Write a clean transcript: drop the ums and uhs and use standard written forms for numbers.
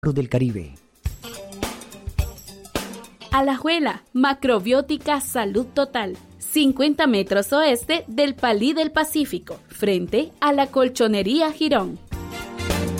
del Caribe. Alajuela, macrobiótica salud total. 50 metros oeste del Palí del Pacífico, frente a la Colchonería Girón.